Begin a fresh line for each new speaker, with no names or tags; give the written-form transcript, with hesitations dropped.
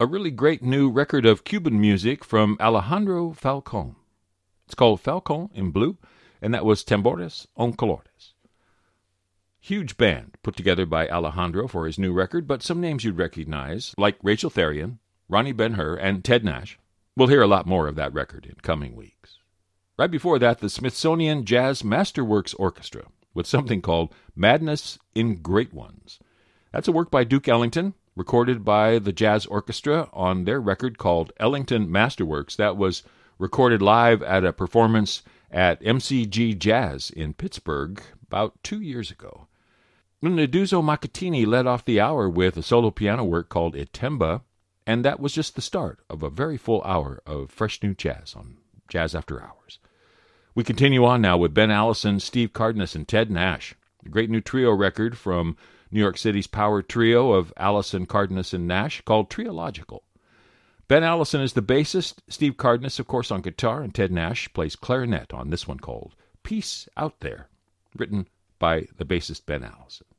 a really great new record of Cuban music from Alejandro Falcón. It's called Falcón in Blue, and that was Tambores en Colores. Huge band put together by Alejandro for his new record, but some names you'd recognize, like Rachel Therrien, Ronnie Ben-Hur, and Ted Nash. We'll hear a lot more of that record in coming weeks. Right before that, the Smithsonian Jazz Masterworks Orchestra with something called Madness in Great Ones. That's a work by Duke Ellington, recorded by the Jazz Orchestra on their record called Ellington Masterworks. That was recorded live at a performance at MCG Jazz in Pittsburgh about 2 years ago. Naduzo Macatini led off the hour with a solo piano work called Itemba, and that was just the start of a very full hour of fresh new jazz on Jazz After Hours. We continue on now with Ben Allison, Steve Cardenas, and Ted Nash, a great new trio record from New York City's power trio of Allison, Cardenas, and Nash called Triological. Ben Allison is the bassist, Steve Cardenas, of course, on guitar, and Ted Nash plays clarinet on this one called Peace Out There, written by the bassist Ben Allison.